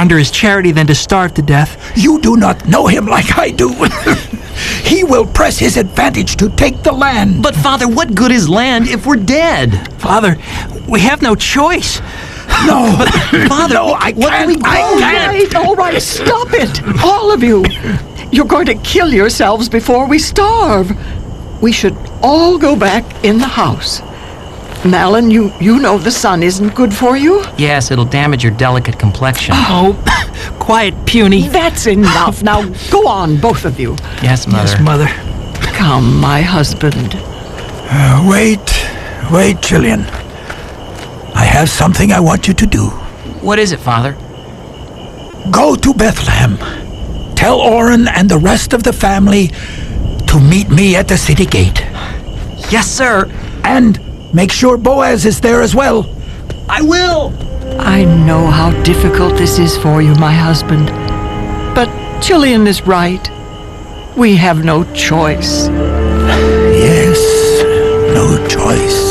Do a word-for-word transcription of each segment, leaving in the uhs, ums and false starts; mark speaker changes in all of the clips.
Speaker 1: under his charity than to starve to death.
Speaker 2: You do not know him like I do. He will press his advantage to take the land.
Speaker 3: But, Father, what good is land if we're dead?
Speaker 1: Father, we have no choice.
Speaker 2: No,
Speaker 3: but, Father,
Speaker 2: no, I
Speaker 3: what
Speaker 2: can't.
Speaker 3: do we do?
Speaker 2: I
Speaker 4: All
Speaker 2: can't.
Speaker 4: right, all right, stop it, all of you. You're going to kill yourselves before we starve. We should all go back in the house. Malin, you, you know the sun isn't good for you.
Speaker 3: Yes, it'll damage your delicate complexion.
Speaker 1: Oh, quiet, puny.
Speaker 4: That's enough. Now, go on, both of you.
Speaker 3: Yes, Mother.
Speaker 1: Yes, Mother.
Speaker 4: Come, my husband.
Speaker 2: Uh, wait, wait, Jillian. I have something I want you to do.
Speaker 3: What is it, Father?
Speaker 2: Go to Bethlehem. Tell Oren and the rest of the family to meet me at the city gate.
Speaker 3: Yes, sir.
Speaker 2: And make sure Boaz is there as well.
Speaker 3: I will.
Speaker 4: I know how difficult this is for you, my husband. But Jillian is right. We have no choice.
Speaker 2: Yes, no choice.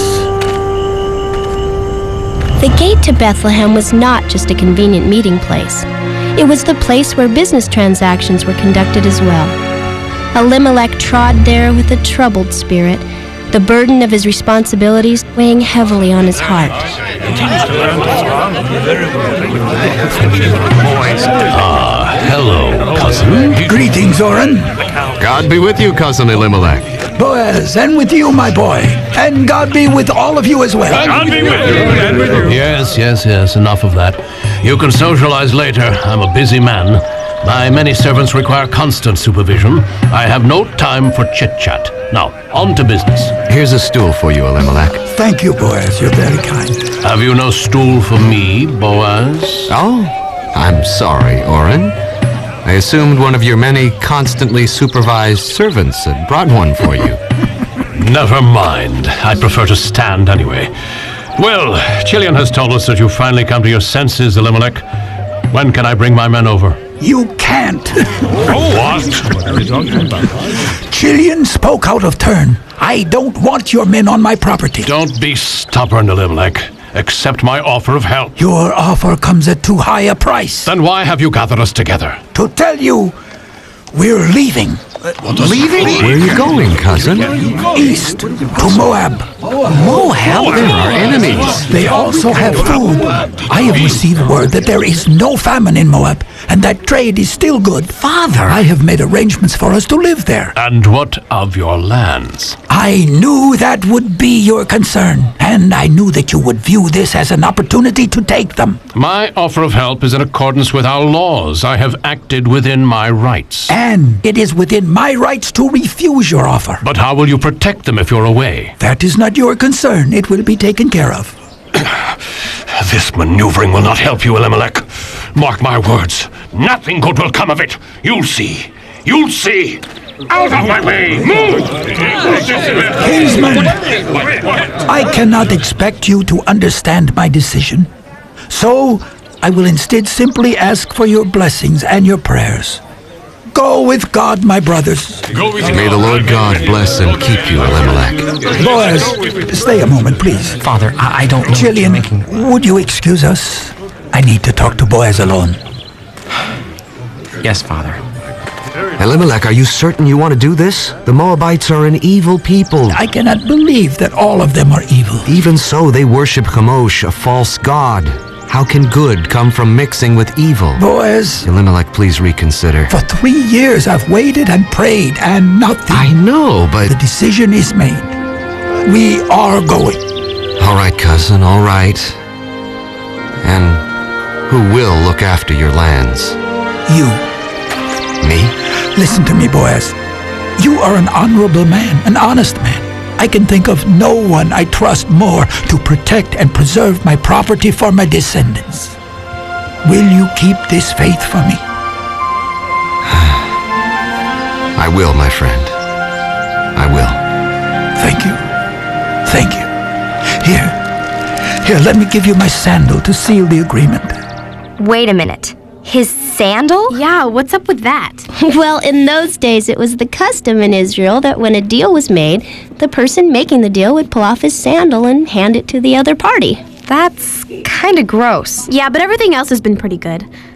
Speaker 5: The gate to Bethlehem was not just a convenient meeting place. It was the place where business transactions were conducted as well. Elimelech trod there with a troubled spirit, the burden of his responsibilities weighing heavily on his heart.
Speaker 6: Ah, hello, cousin.
Speaker 2: Greetings, Oren.
Speaker 6: God be with you, cousin Elimelech.
Speaker 2: Boaz, and with you, my boy. And God be with all of you as well.
Speaker 6: God be with you. And with you. Yes, yes, yes, enough of that. You can socialize later. I'm a busy man. My many servants require constant supervision. I have no time for chit-chat. Now, on to business.
Speaker 7: Here's a stool for you, Elimelech.
Speaker 2: Thank you, Boaz. You're very kind.
Speaker 6: Have you no stool for me, Boaz?
Speaker 7: Oh, I'm sorry, Oren. I assumed one of your many constantly supervised servants had brought one for you.
Speaker 6: Never mind. I prefer to stand anyway. Well, Jillian has told us that you finally come to your senses, Elimelech. When can I bring my men over?
Speaker 2: You can't.
Speaker 6: Oh, what?
Speaker 2: Jillian spoke out of turn. I don't want your men on my property.
Speaker 6: Don't be stubborn, Elimelech. Accept my offer of help.
Speaker 2: Your offer comes at too high a price.
Speaker 6: Then why have you gathered us together?
Speaker 2: To tell you, we're leaving.
Speaker 7: Leaving? Where are you going, cousin?
Speaker 2: East to Moab.
Speaker 7: Moab? There are enemies.
Speaker 2: They also have food. I have received word that there is no famine in Moab, and that trade is still good.
Speaker 3: Father!
Speaker 2: I have made arrangements for us to live there.
Speaker 6: And what of your lands?
Speaker 2: I knew that would be your concern, and I knew that you would view this as an opportunity to take them.
Speaker 6: My offer of help is in accordance with our laws. I have acted within my rights.
Speaker 2: And it is within my rights to refuse your offer.
Speaker 6: But how will you protect them if you're away?
Speaker 2: That is not your concern. It will be taken care of.
Speaker 6: This maneuvering will not help you, Elimelech. Mark my words. Nothing good will come of it. You'll see. You'll see. Out of my way! Move!
Speaker 2: Kinsman, I cannot expect you to understand my decision. So, I will instead simply ask for your blessings and your prayers. Go with God, my brothers.
Speaker 7: May the Lord God bless and keep you, Elimelech.
Speaker 2: Boaz, stay a moment, please.
Speaker 3: Father, I, I don't know.
Speaker 2: Jillian,
Speaker 3: Making...
Speaker 2: would you excuse us? I need to talk to Boaz alone.
Speaker 3: Yes, Father.
Speaker 7: Elimelech, are you certain you want to do this? The Moabites are an evil people.
Speaker 2: I cannot believe that all of them are evil.
Speaker 7: Even so, they worship Chemosh, a false god. How can good come from mixing with evil?
Speaker 2: Boaz,
Speaker 7: Elimelech, please reconsider.
Speaker 2: for three years I've waited and prayed, and nothing.
Speaker 7: I know, but...
Speaker 2: The decision is made. We are going.
Speaker 7: All right, cousin, all right. And who will look after your lands?
Speaker 2: You.
Speaker 7: Me?
Speaker 2: Listen to me, Boaz. You are an honorable man, an honest man. I can think of no one I trust more to protect and preserve my property for my descendants. Will you keep this faith for me?
Speaker 7: I will, my friend. I will.
Speaker 2: Thank you. Thank you. Here. Here, let me give you my sandal to seal the agreement.
Speaker 8: Wait a minute. His sandal?
Speaker 5: Yeah, what's up with that? Well, in those days, it was the custom in Israel that when a deal was made, the person making the deal would pull off his sandal and hand it to the other party.
Speaker 8: That's kind of gross.
Speaker 5: Yeah, but everything else has been pretty good.